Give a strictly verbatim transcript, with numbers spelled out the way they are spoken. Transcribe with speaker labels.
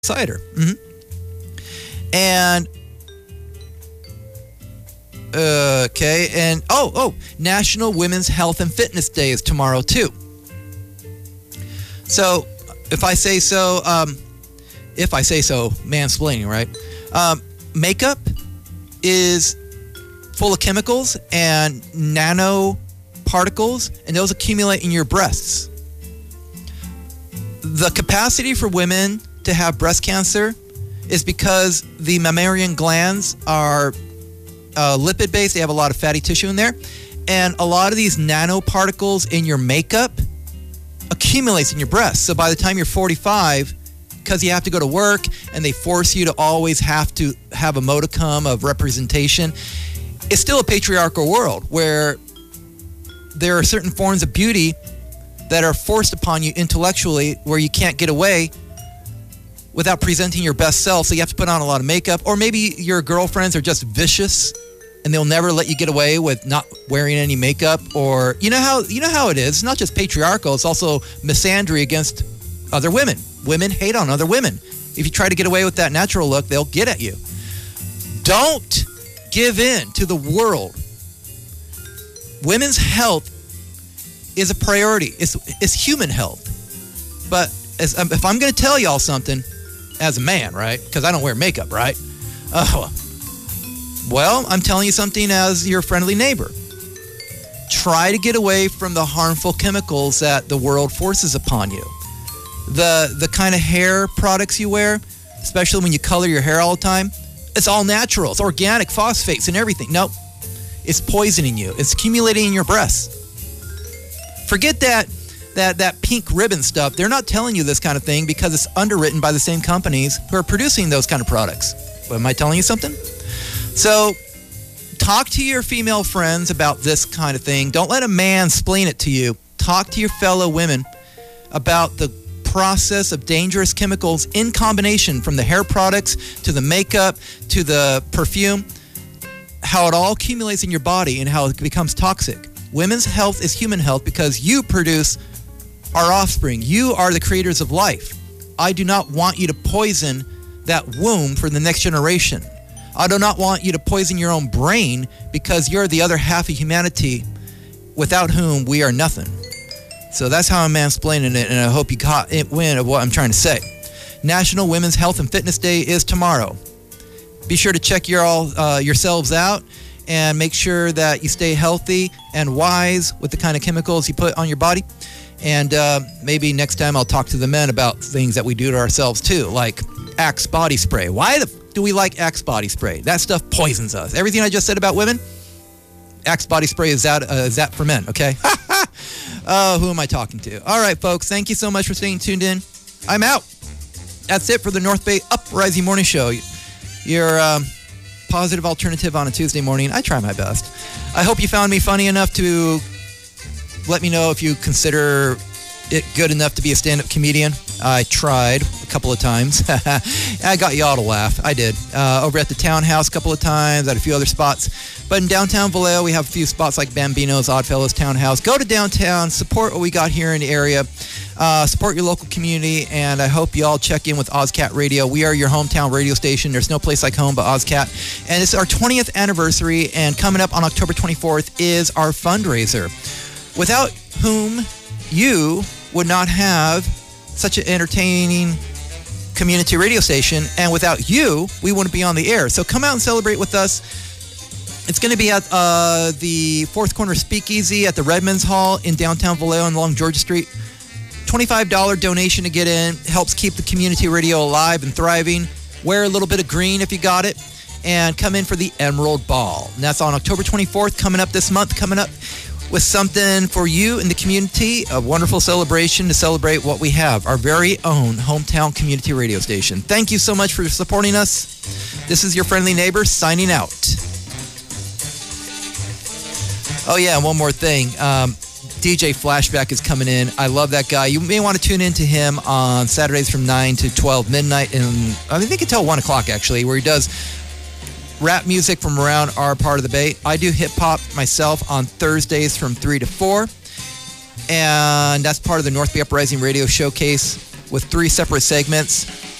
Speaker 1: cider. Mm-hmm. And uh, okay, and oh, oh, National Women's Health and Fitness Day is tomorrow too. So, if I say so, um, if I say so, mansplaining, right? Um, makeup is full of chemicals and nanoparticles, and those accumulate in your breasts. The capacity for women to have breast cancer is because the mammalian glands are uh, lipid-based. They have a lot of fatty tissue in there. And a lot of these nanoparticles in your makeup accumulates in your breasts. So by the time you're forty-five, because you have to go to work and they force you to always have to have a modicum of representation, it's still a patriarchal world where there are certain forms of beauty that are forced upon you intellectually where you can't get away without presenting your best self. So you have to put on a lot of makeup, or maybe your girlfriends are just vicious and they'll never let you get away with not wearing any makeup. Or you know how you know how it is. It's not just patriarchal, it's also misandry against other women. Women hate on other women. If you try to get away with that natural look, they'll get at you. Don't give in to the world. Women's health is a priority. It's, it's human health. But as, um, if I'm going to tell y'all something, as a man, right? Because I don't wear makeup, right? Oh, well, I'm telling you something as your friendly neighbor. Try to get away from the harmful chemicals that the world forces upon you. The the kind of hair products you wear, especially when you color your hair all the time, it's all natural. It's organic phosphates and everything. Nope. It's poisoning you. It's accumulating in your breasts. Forget that that that pink ribbon stuff. They're not telling you this kind of thing because it's underwritten by the same companies who are producing those kind of products. But am I telling you something? So talk to your female friends about this kind of thing. Don't let a man explain it to you. Talk to your fellow women about the process of dangerous chemicals in combination, from the hair products to the makeup to the perfume, how it all accumulates in your body and how it becomes toxic. Women's health is human health because you produce our offspring. You are the creators of life. I do not want you to poison that womb for the next generation. I do not want you to poison your own brain because you're the other half of humanity without whom we are nothing. So that's how I'm mansplaining it, and I hope you caught it wind of what I'm trying to say. National Women's Health and Fitness Day is tomorrow. Be sure to check your all, uh, yourselves out and make sure that you stay healthy and wise with the kind of chemicals you put on your body. And uh, maybe next time I'll talk to the men about things that we do to ourselves too, like Axe body spray. Why the f- do we like Axe body spray? That stuff poisons us. Everything I just said about women, Axe body spray is that, uh, is that for men, okay? Oh, who am I talking to? All right, folks, thank you so much for staying tuned in. I'm out. That's it for the North Bay Uprising Morning Show. Your um, positive alternative on a Tuesday morning. I try my best. I hope you found me funny enough to let me know if you consider it good enough to be a stand-up comedian. I tried a couple of times. I got y'all to laugh. I did. Uh, over at the Townhouse a couple of times, at a few other spots. But in downtown Vallejo, we have a few spots like Bambino's, Oddfellows, Townhouse. Go to downtown, support what we got here in the area. Uh, support your local community, and I hope y'all check in with OzCat Radio. We are your hometown radio station. There's no place like home but OzCat. And it's our twentieth anniversary, and coming up on October twenty-fourth is our fundraiser, without whom you would not have such an entertaining community radio station, and without you, we wouldn't be on the air. So come out and celebrate with us. It's going to be at uh, the Fourth Corner Speakeasy at the Redmonds Hall in downtown Vallejo along Georgia Street. twenty-five dollars donation to get in. Helps keep the community radio alive and thriving. Wear a little bit of green if you got it. And come in for the Emerald Ball. And that's on October twenty-fourth, coming up this month, coming up with something for you in the community, a wonderful celebration to celebrate what we have, our very own hometown community radio station. Thank you so much for supporting us. This is your friendly neighbor signing out. Oh yeah, one more thing. Um, D J Flashback is coming in. I love that guy. You may want to tune in to him on Saturdays from nine to twelve midnight, and I think until one o'clock actually, where he does rap music from around our part of the Bay. I do hip-hop myself on Thursdays from three to four, and that's part of the North Bay Uprising Radio Showcase with three separate segments.